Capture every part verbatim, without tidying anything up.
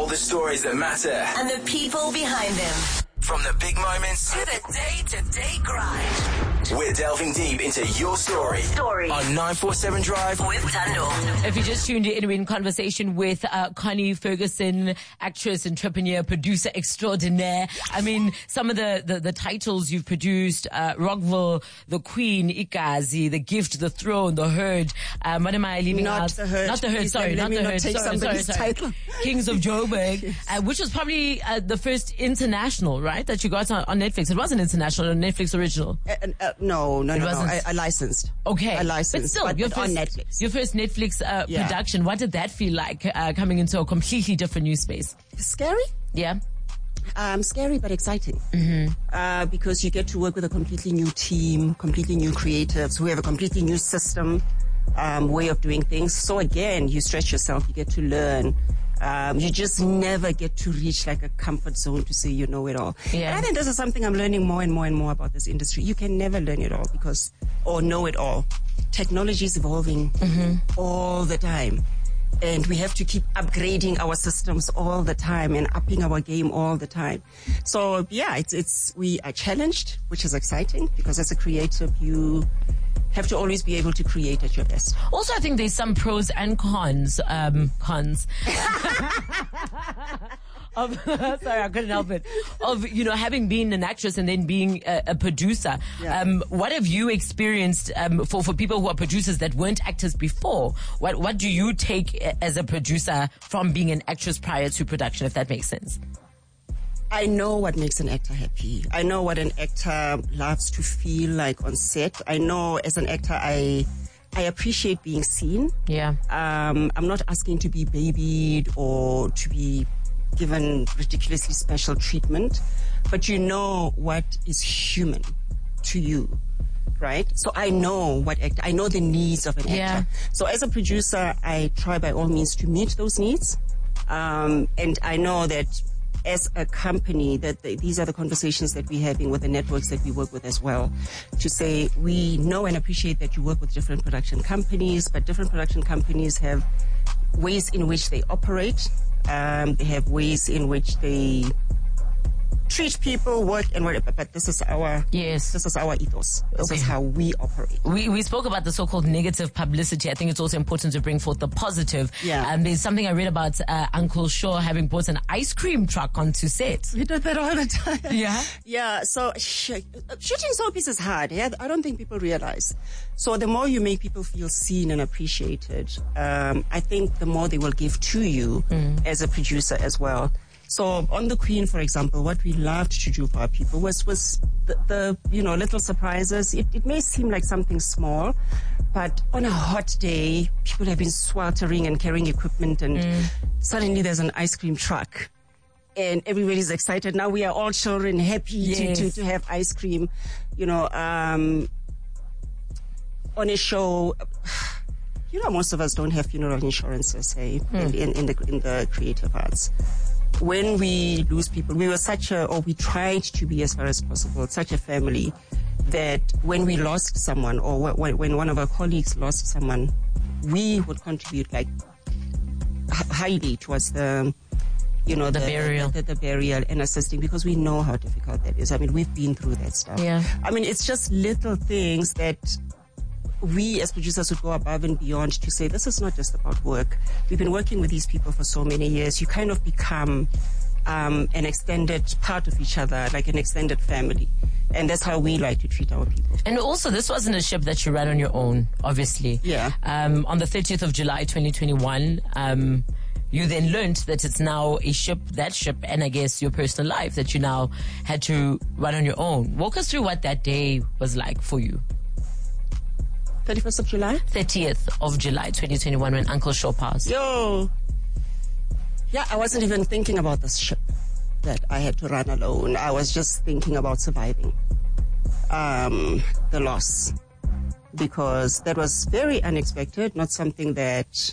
the stories that matter and the people behind them. From the big moments to the day-to-day grind. We're delving deep into your story, story. on nine forty-seven Drive with Tando. If you just tuned in, we're in conversation with uh, Connie Ferguson, actress, entrepreneur, producer extraordinaire. I mean, some of the, the, the titles you've produced, uh, Rockville, The Queen, Ikazi, The Gift, The Throne, The Herd. Um, what am I leaving not out? The Herd. Not The Herd, Please, sorry, let not me The not Herd. Take sorry, sorry, sorry. Title. Kings of Joburg, Yes. uh, which was probably uh, the first international, right, that you got on, on Netflix. It wasn't international, a Netflix original. Uh, uh, no, no, It no, no. wasn't. I, I licensed. Okay. I licensed, but still, but, your but first, on Netflix. Your first Netflix uh, Yeah. production, what did that feel like, uh, coming into a completely different new space? Scary? Yeah? Um, scary but exciting. Mm-hmm. Uh, because you get to work with a completely new team, completely new creatives who have a completely new system, um, way of doing things. So again, you stretch yourself, you get to learn. Um, you just never get to reach like a comfort zone to say you know it all. Yeah. And I think this is something I'm learning more and more and more about this industry. You can never learn it all because, or know it all. Technology is evolving Mm-hmm. all the time. And we have to keep upgrading our systems all the time and upping our game all the time. So yeah, it's, it's, we are challenged, which is exciting because as a creative, you have to always be able to create at your best. Also, I think there's some pros and cons, um, cons. of, sorry, I couldn't help it. Of, you know, having been an actress and then being a, a producer. Yeah. Um, what have you experienced, um, for, for people who are producers that weren't actors before? What, what do you take as a producer from being an actress prior to production, if that makes sense? I know what makes an actor happy. I know what an actor loves to feel like on set. I know as an actor, I, I appreciate being seen. Yeah. Um, I'm not asking to be babied or to be given ridiculously special treatment, but you know what is human to you, right? So I know what actor, I know the needs of an actor. Yeah. So as a producer, I try by all means to meet those needs. Um, and I know that as a company, that the, these are the conversations that we're having with the networks that we work with as well, to say we know and appreciate that you work with different production companies, but different production companies have ways in which they operate. Um, they have ways in which they treat people, work, and whatever. But this is our Yes. This is our ethos. This Okay. is how we operate. We we spoke about the so-called negative publicity. I think it's also important to bring forth the positive. Yeah. Um, there's something I read about uh, Uncle Shaw having brought an ice cream truck onto set. We do that all the time. Yeah. Yeah. So sh- shooting soapies is hard. Yeah? I don't think people realize. So the more you make people feel seen and appreciated, um, I think the more they will give to you Mm. as a producer as well. So on The Queen, for example, what we loved to do for our people was, was the, the you know, little surprises. It, it may seem like something small, but on a hot day, people have been sweltering and carrying equipment, and Mm. suddenly there's an ice cream truck. And everybody's excited. Now we are all children happy Yes. to, to, to have ice cream. You know, um, on a show, you know, most of us don't have funeral insurances, hey, in, in, in the in the creative arts. When we lose people, we were such a, or we tried to be as far as possible, such a family that when we lost someone, or when, when one of our colleagues lost someone, we would contribute like h- highly towards the, you know, The burial. the, the, the burial and assisting, because we know how difficult that is. I mean, we've been through that stuff. Yeah. I mean, it's just little things that we as producers would go above and beyond to say, this is not just about work. We've been working with these people for so many years. You kind of become um, an extended part of each other, like an extended family. And that's how we like to treat our people. And also, this wasn't a ship that you ran on your own, obviously. Yeah. Um, on the thirtieth of July, twenty twenty-one, um, you then learned that it's now a ship, that ship, and I guess your personal life that you now had to run on your own. Walk us through what that day was like for you. thirty-first of July? thirtieth of July, twenty twenty-one, when Uncle Shaw passed. Yo! Yeah, I wasn't even thinking about this ship that I had to run alone. I was just thinking about surviving um, the loss, because that was very unexpected, not something that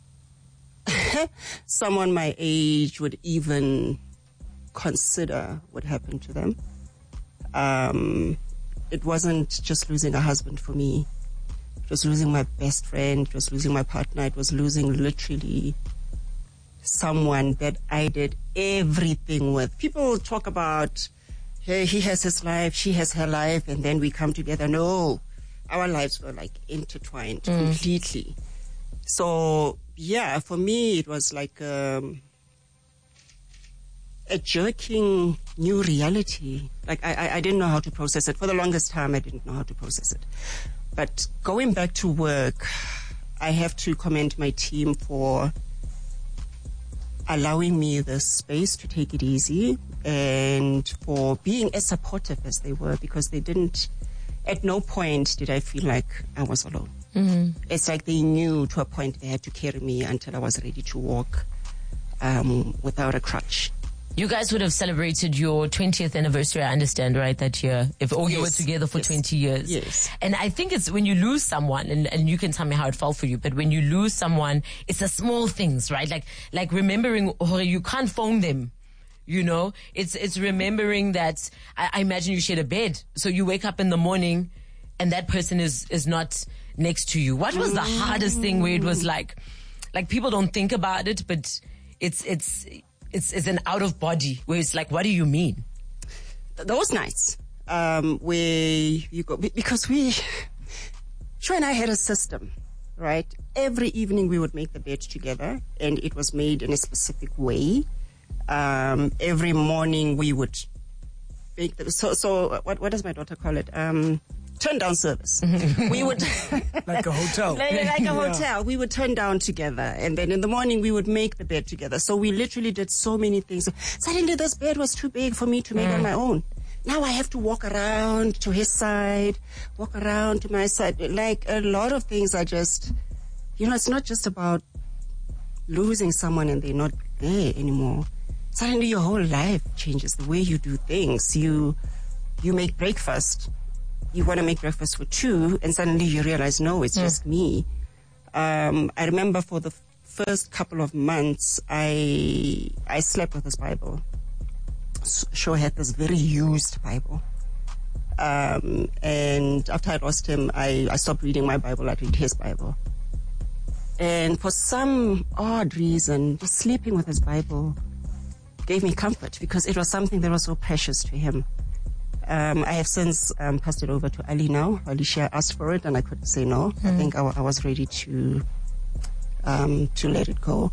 someone my age would even consider would happen to them. Um, it wasn't just losing a husband for me. It was losing my best friend. It was losing my partner. It was losing literally someone that I did everything with. People talk about, hey, he has his life, she has her life, and then we come together. No, our lives were like intertwined mm. completely. So, yeah, for me, it was like um, a jerking new reality. Like, I, I, I didn't know how to process it. For the longest time, I didn't know how to process it. But going back to work, I have to commend my team for allowing me the space to take it easy and for being as supportive as they were, because they didn't, at no point did I feel like I was alone. Mm-hmm. It's like they knew to a point they had to carry me until I was ready to walk um, without a crutch. You guys would have celebrated your twentieth anniversary, I understand, right, that year? If all yes. you were together for yes. twenty years. Yes. And I think it's when you lose someone, and, and you can tell me how it felt for you, but when you lose someone, it's the small things, right? Like, like remembering, oh, you can't phone them. You know, it's, it's remembering that I, I imagine you shared a bed. So you wake up in the morning and that person is, is not next to you. What was the hardest thing where it was like, like people don't think about it, but it's, it's, it's, it's an out of body where it's like, what do you mean? Those nights, um, where you go, because we, Joe and I had a system, right? Every evening we would make the bed together, and it was made in a specific way. Um, every morning we would make the, so, so what, what does my daughter call it? Um, turn down service. We would, like a hotel, like, like a hotel, yeah. We would turn down together. And then in the morning we would make the bed together. So we literally did so many things. Suddenly this bed was too big for me to make mm. on my own. Now I have to walk around to his side, walk around to my side. Like a lot of things are just, you know, it's not just about losing someone and they're not there anymore. Suddenly your whole life changes, the way you do things. You you make breakfast. You want to make breakfast for two, and suddenly you realize, no, it's mm. just me. Um, I remember for the f- first couple of months, I I slept with his Bible. Shaw had this very used Bible. Um, and after I lost him, I, I stopped reading my Bible. I read his Bible. And for some odd reason, just sleeping with his Bible gave me comfort, because it was something that was so precious to him. Um, I have since um, passed it over to Ali now. Alicia asked for it, and I couldn't say no. Mm. I think I, w- I was ready to um, to let it go.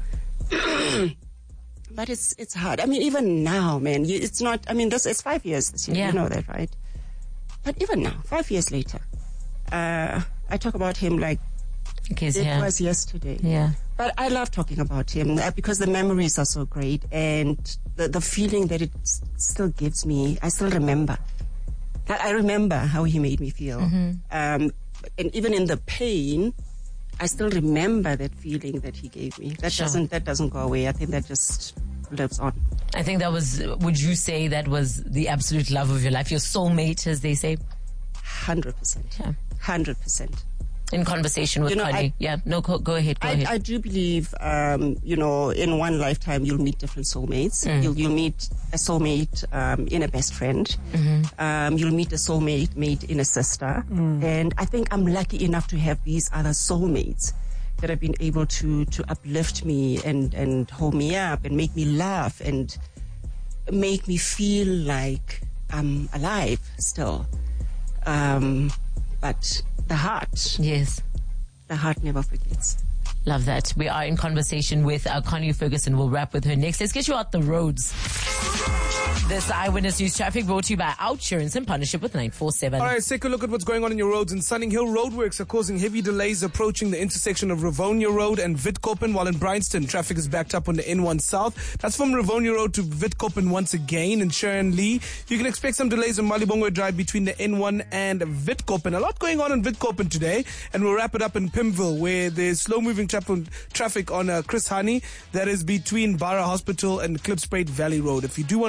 But it's it's hard. I mean, even now, man, you, it's not. I mean, this it's five years this year. Yeah. You know that, right? But even now, five years later, uh, I talk about him like Because, it yeah. was yesterday. Yeah. But I love talking about him uh, because the memories are so great, and the, the feeling that it s- still gives me, I still remember. I, I remember how he made me feel. Mm-hmm. Um, and even in the pain, I still remember that feeling that he gave me. That Sure. doesn't, that doesn't go away. I think that just lives on. I think that was, would you say that was the absolute love of your life? Your soulmate, as they say? one hundred percent. Yeah. one hundred percent. In conversation with You know, Connie. I- Yeah, no, go, go ahead, go I, ahead. I do believe, um, you know, in one lifetime you'll meet different soulmates. Mm. You'll, you'll meet a soulmate um, in a best friend. Mm-hmm. Um, you'll meet a soulmate mate in a sister. Mm. And I think I'm lucky enough to have these other soulmates that have been able to to uplift me and, and hold me up and make me laugh and make me feel like I'm alive still. Um, but the heart, Yes. the heart never forgets. Love that. We are in conversation with uh, Connie Ferguson. We'll wrap with her next. Let's get you out the roads. This Eyewitness News Traffic brought to you by Outsurance in partnership with nine four seven. All right, let's take a look at what's going on in your roads. In Sunning Hill, roadworks are causing heavy delays approaching the intersection of Rivonia Road and Witkoppen, while in Bryanston, traffic is backed up on the N one South. That's from Rivonia Road to Witkoppen once again. In Sharon Lee, you can expect some delays on Malibongwe Drive between the N one and Witkoppen. A lot going on in Witkoppen today, and we'll wrap it up in Pimville, where there's slow-moving tra- traffic on uh, Chris Honey. That is between Barra Hospital and Klipspruit Valley Road. If you do want to let me know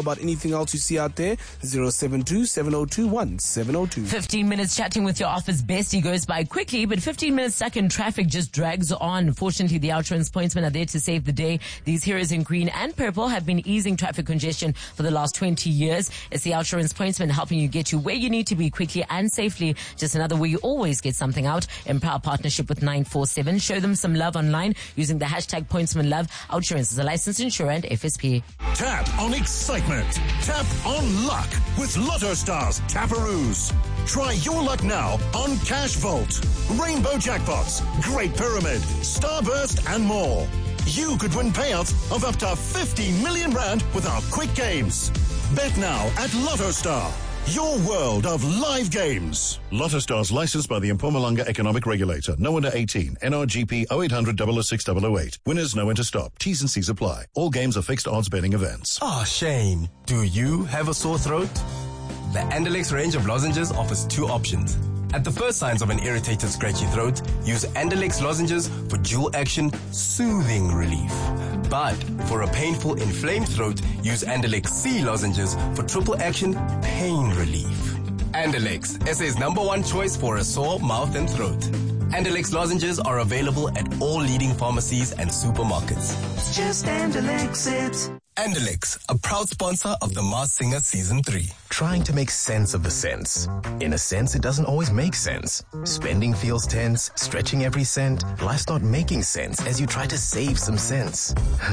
about anything else you see out there. zero seven two, seven zero two, one seven zero two. fifteen minutes chatting with your office bestie goes by quickly, but fifteen minutes stuck in traffic just drags on. Fortunately, the Outsurance Pointsmen are there to save the day. These heroes in green and purple have been easing traffic congestion for the last twenty years. It's the Outsurance Pointsmen helping you get you where you need to be quickly and safely. Just another way you always get something out. In proud partnership with nine four seven. Show them some love online using the hashtag PointsmanLove. Outsurance is a licensed insurer and F S P. Tap on excitement. Tap on luck with Lotto Stars Taparoos. Try your luck now on Cash Vault, Rainbow Jackpots, Great Pyramid, Starburst, and more. You could win payouts of up to fifty million rand with our quick games. Bet now at Lotto Star. Your world of live games. Lotto Stars licensed by the Mpumalanga Economic Regulator. No under eighteen. N R G P oh eight hundred, double oh six, double oh eight. Winners know when to stop. T's and C's apply. All games are fixed odds betting events. Ah, shame. Do you have a sore throat? The Andalex range of lozenges offers two options. At the first signs of an irritated, scratchy throat, use Andalex lozenges for dual action, soothing relief. But for a painful, inflamed throat, use Andalex C lozenges for triple action, pain relief. Andalex, S A's number one choice for a sore mouth and throat. Andalex lozenges are available at all leading pharmacies and supermarkets. It's just Andalex it. Andalex, a proud sponsor of The Masked Singer Season three. Trying to make sense of the sense. In a sense, it doesn't always make sense. Spending feels tense, stretching every cent. Life's not making sense as you try to save some sense.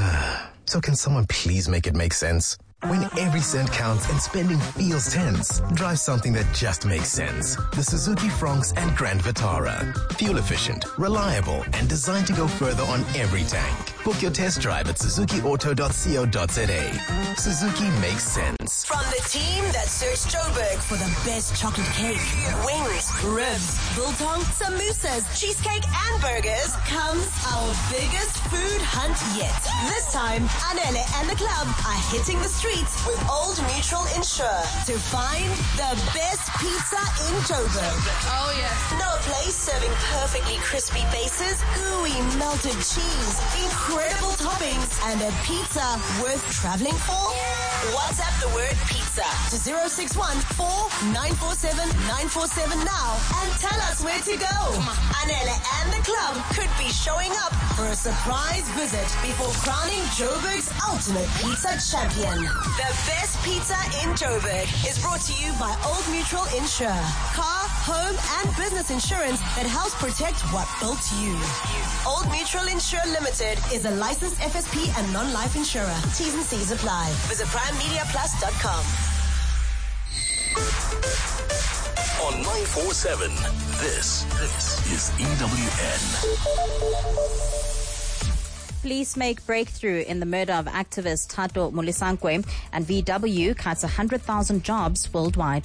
So can someone please make it make sense? When every cent counts and spending feels tense, drive something that just makes sense. The Suzuki Fronx and Grand Vitara. Fuel efficient, reliable, and designed to go further on every tank. Book your test drive at suzuki auto dot co dot za. Suzuki makes sense. From the team that searched Joburg for the best chocolate cake, wings, ribs, biltong, samosas, cheesecake, and burgers comes our biggest food hunt yet. This time, Anele and the club are hitting the streets with Old Mutual Insure to find the best pizza in Joburg. Oh, yes. No place serving perfectly crispy bases, gooey melted cheese, incredible toppings, and a pizza worth traveling for? WhatsApp the word pizza to zero six one, four nine four seven, nine four seven now and tell us where to go. Anele and the club could be showing up for a surprise visit before crowning Joburg's ultimate pizza champion. The best pizza in Joburg is brought to you by Old Mutual Insure. Car, home, and business insurance that helps protect what built you. Old Mutual Insure Limited is a licensed F S P and non-life insurer. T's and C's apply. Visit prime media plus dot com. On nine four seven, this, this is E W N. Police make breakthrough in the murder of activist Thato Molesankwe, and V W cuts one hundred thousand jobs worldwide.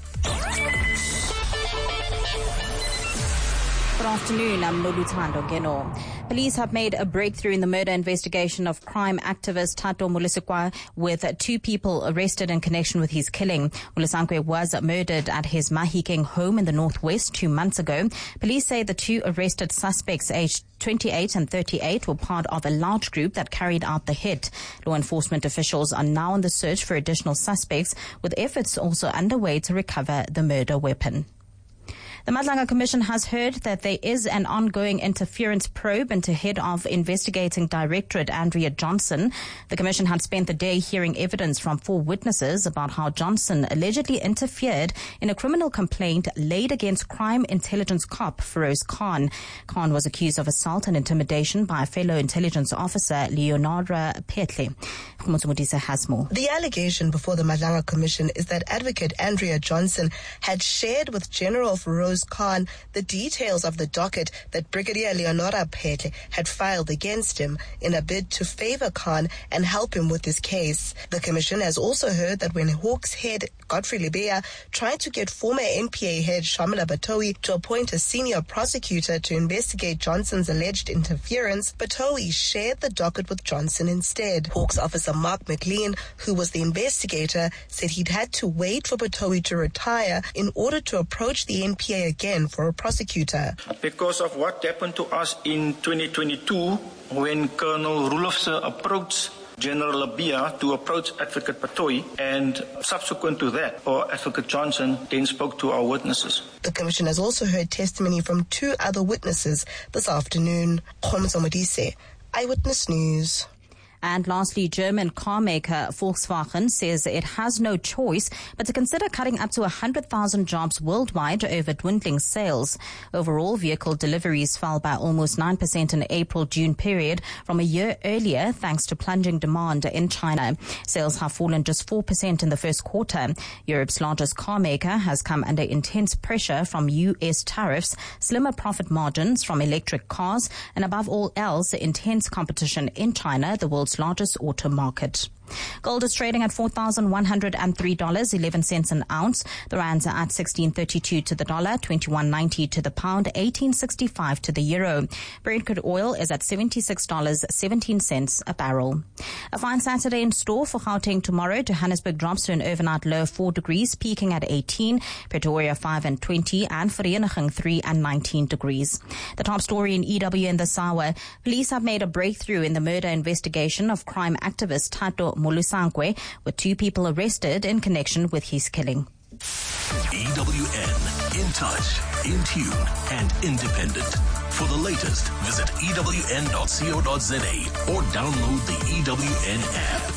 Good afternoon, I'm Noluthando Geno. Police have made a breakthrough in the murder investigation of crime activist Thato Molesankwe, with two people arrested in connection with his killing. Molesankwe was murdered at his Mahikeng home in the northwest two months ago. Police say the two arrested suspects, aged twenty-eight and thirty-eight, were part of a large group that carried out the hit. Law enforcement officials are now on the search for additional suspects, with efforts also underway to recover the murder weapon. The Madlanga Commission has heard that there is an ongoing interference probe into head of investigating Directorate Andrea Johnson. The Commission had spent the day hearing evidence from four witnesses about how Johnson allegedly interfered in a criminal complaint laid against crime intelligence cop Feroz Khan. Khan was accused of assault and intimidation by a fellow intelligence officer, Leonora Petle. Khumutsu has more. The allegation before the Madlanga Commission is that Advocate Andrea Johnson had shared with General Feroz Khan the details of the docket that Brigadier Leonora Petle had filed against him in a bid to favor Khan and help him with his case. The commission has also heard that when Hawks head Godfrey Lebeya tried to get former N P A head Shamila Batohi to appoint a senior prosecutor to investigate Johnson's alleged interference, Batohi shared the docket with Johnson instead. Hawks officer Mark McLean, who was the investigator, said he'd had to wait for Batohi to retire in order to approach the N P A again for a prosecutor. Because of what happened to us in twenty twenty-two when Colonel Rulofse approached General Labia to approach Advocate Patoy, and subsequent to that, or Advocate Johnson then spoke to our witnesses. The Commission has also heard testimony from two other witnesses this afternoon. Khomzo Modise, Eyewitness News. And lastly, German car maker Volkswagen says it has no choice but to consider cutting up to one hundred thousand jobs worldwide over dwindling sales. Overall, vehicle deliveries fell by almost nine percent in the April-June period from a year earlier thanks to plunging demand in China. Sales have fallen just four percent in the first quarter. Europe's largest car maker has come under intense pressure from U S tariffs, slimmer profit margins from electric cars, and above all else, intense competition in China, the world's largest auto market. Gold is trading at four thousand one hundred three dollars and eleven cents an ounce. The rands are at sixteen thirty-two to the dollar, twenty-one ninety to the pound, eighteen sixty-five to the euro. Brent crude oil is at seventy-six dollars and seventeen cents a barrel. A fine Saturday in store for Gauteng tomorrow. Johannesburg drops to an overnight low of four degrees, peaking at eighteen. Pretoria five and twenty, and Vereeniging three and nineteen degrees. The top story in E W in this hour. Police have made a breakthrough in the murder investigation of crime activist Thato Molusankwe, with two people arrested in connection with his killing. E W N, in touch, in tune, and independent. For the latest, visit E W N dot co dot za or download the E W N app.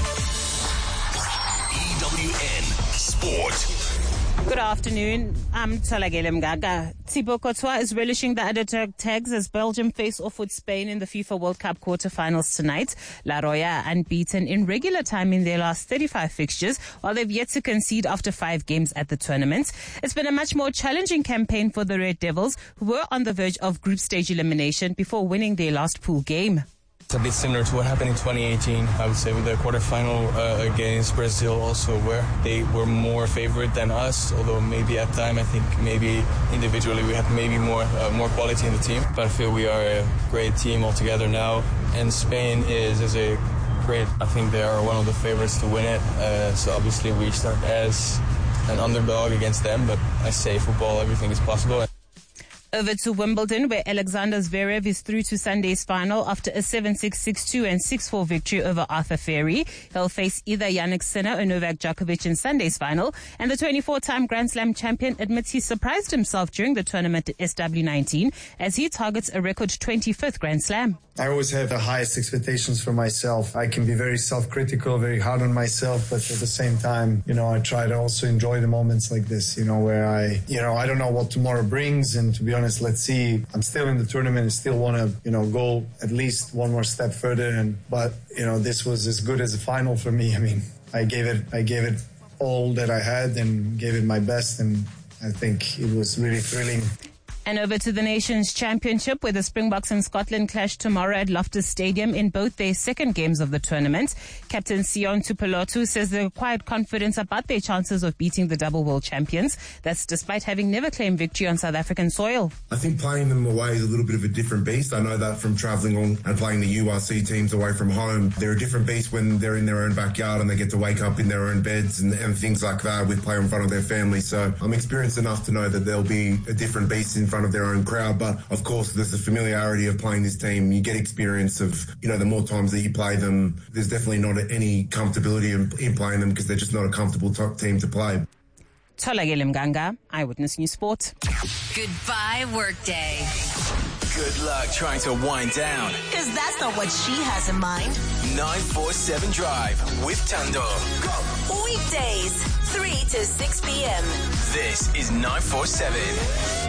E W N Sport. Good afternoon. I'm Tolagele Mgaga. Thibaut Courtois is relishing the underdog tags as Belgium face off with Spain in the FIFA World Cup quarterfinals tonight. La Roya are unbeaten in regular time in their last thirty-five fixtures, while they've yet to concede after five games at the tournament. It's been a much more challenging campaign for the Red Devils, who were on the verge of group stage elimination before winning their last pool game. It's a bit similar to what happened in twenty eighteen, I would say, with the quarterfinal uh, against Brazil also, where they were more favorite than us, although maybe at time I think maybe individually we had maybe more uh, more quality in the team. But I feel we are a great team altogether now, and Spain is, is a great, I think they are one of the favorites to win it, uh, so obviously we start as an underdog against them, but I say football, everything is possible. Over to Wimbledon, where Alexander Zverev is through to Sunday's final after a seven six, six two and six four victory over Arthur Ferry. He'll face either Jannik Sinner or Novak Djokovic in Sunday's final. And the twenty-four-time Grand Slam champion admits he surprised himself during the tournament at S W nineteen as he targets a record twenty-fifth Grand Slam. I always have the highest expectations for myself. I can be very self-critical, very hard on myself, but at the same time, you know, I try to also enjoy the moments like this, you know, where I, you know, I don't know what tomorrow brings, and to be honest, let's see. I'm still in the tournament and still want to, you know, go at least one more step further. And but you know, this was as good as a final for me. I mean, I gave it, I gave it all that I had and gave it my best, and I think it was really thrilling. And over to the Nations Championship, where the Springboks and Scotland clash tomorrow at Loftus Stadium in both their second games of the tournament. Captain Sion Tupelotu says they're quite confident about their chances of beating the double world champions. That's despite having never claimed victory on South African soil. I think playing them away is a little bit of a different beast. I know that from travelling on and playing the U R C teams away from home. They're a different beast when they're in their own backyard and they get to wake up in their own beds and, and things like that with play in front of their family. So I'm experienced enough to know that there'll be a different beast in front of their own crowd, but of course there's the familiarity of playing this team. You get experience of, you know, the more times that you play them, there's definitely not any comfortability in, in playing them because they're just not a comfortable top team to play. Tolagele Mganga, Eyewitness News Sport. Goodbye, workday. Good luck trying to wind down. Because that's not what she has in mind. nine four seven Drive with Tando. Go. Weekdays, three to six p.m. This is nine four seven.